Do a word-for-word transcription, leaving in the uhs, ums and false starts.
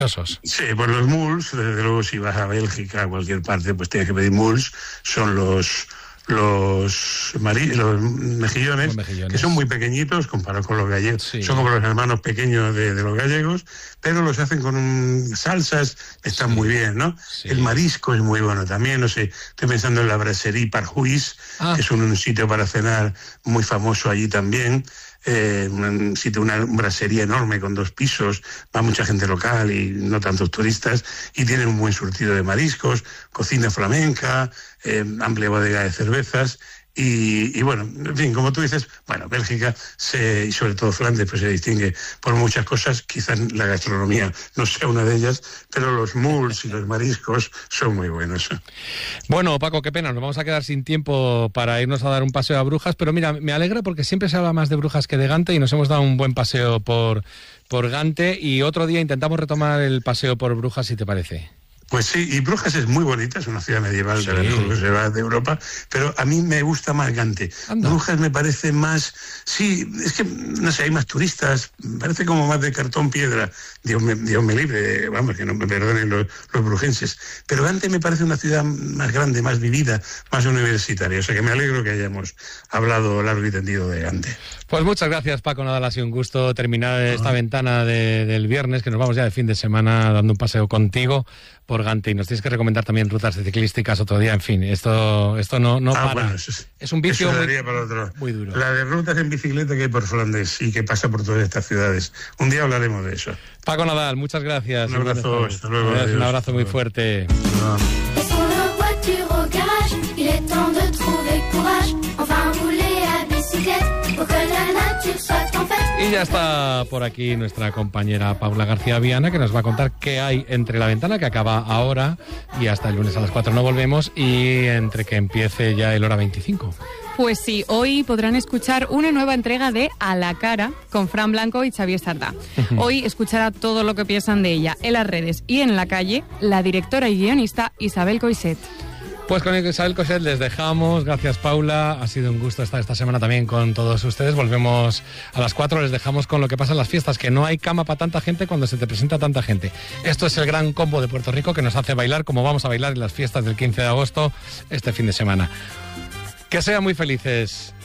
Sí, pues los muls, desde luego si vas a Bélgica, a cualquier parte, pues tienes que pedir muls, son los... Los, mari- los mejillones, los mejillones, que son muy pequeñitos comparados con los gallegos. Sí. Son como los hermanos pequeños de, de los gallegos, pero los hacen con un, salsas, están sí. muy bien, ¿no? Sí. El marisco es muy bueno también, no sé, estoy pensando en la Brasserie Parjuís, ah. que es un, un sitio para cenar muy famoso allí también. Eh, un sitio, una brasería enorme con dos pisos, va mucha gente local y no tantos turistas, y tienen un buen surtido de mariscos, cocina flamenca, eh, amplia bodega de cervezas. Y, y bueno, en fin, como tú dices, bueno, Bélgica se, y sobre todo Flandes pues se distingue por muchas cosas, quizás la gastronomía no sea una de ellas, pero los muls y los mariscos son muy buenos. Bueno, Paco, qué pena, nos vamos a quedar sin tiempo para irnos a dar un paseo a Brujas, pero mira, me alegra porque siempre se habla más de Brujas que de Gante y nos hemos dado un buen paseo por, por Gante y otro día intentamos retomar el paseo por Brujas, si te parece. Pues sí, y Brujas es muy bonita, es una ciudad medieval, sí, de la mejor conservada de Europa, pero a mí me gusta más Gante. Anda. Brujas me parece más, sí, es que, no sé, hay más turistas, me parece como más de cartón piedra, Dios me, Dios me libre, vamos, que no me perdonen los, los brujenses, pero Gante me parece una ciudad más grande, más vivida, más universitaria, o sea que me alegro que hayamos hablado largo y tendido de Gante. Pues muchas gracias, Paco Nadal, ha sido un gusto terminar esta ah. ventana de, del viernes, que nos vamos ya de fin de semana dando un paseo contigo por Gante, y nos tienes que recomendar también rutas ciclísticas otro día, en fin, esto esto no, no ah, para. Bueno, eso es, es un vicio muy, para otro. muy duro. La de rutas en bicicleta que hay por Flandes y que pasa por todas estas ciudades. Un día hablaremos de eso. Paco Nadal, muchas gracias. Un abrazo, hasta luego. Adiós, un abrazo muy fuerte. Y ya está por aquí nuestra compañera Paula García Viana, que nos va a contar qué hay entre la ventana, que acaba ahora, y hasta el lunes a las cuatro no volvemos, y entre que empiece ya el hora veinticinco. Pues sí, hoy podrán escuchar una nueva entrega de A la Cara con Fran Blanco y Xavier Sardá. Hoy escuchará todo lo que piensan de ella en las redes y en la calle la directora y guionista Isabel Coixet. Pues con Isabel Coixet les dejamos. Gracias, Paula. Ha sido un gusto estar esta semana también con todos ustedes. Volvemos a las cuatro. Les dejamos con lo que pasa en las fiestas, que no hay cama para tanta gente cuando se te presenta tanta gente. Esto es el gran combo de Puerto Rico que nos hace bailar como vamos a bailar en las fiestas del quince de agosto este fin de semana. Que sean muy felices.